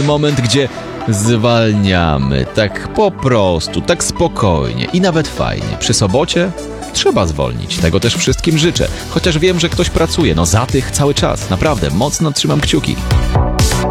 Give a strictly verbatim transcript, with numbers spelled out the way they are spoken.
ten moment, gdzie zwalniamy, tak po prostu, tak spokojnie i nawet fajnie. Przy sobocie trzeba zwolnić, tego też wszystkim życzę. Chociaż wiem, że ktoś pracuje, no za tych cały czas. Naprawdę, mocno trzymam kciuki.